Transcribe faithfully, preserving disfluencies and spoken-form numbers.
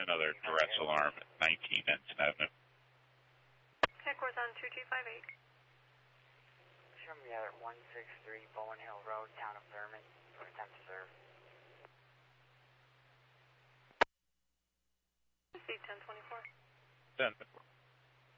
another duress alarm at nineteen Ensign Avenue. Headquarters on two two five eight. Show me at one six three Bowen Hill Road, Town of Thurman, for attempt to serve. C ten twenty-four. ten,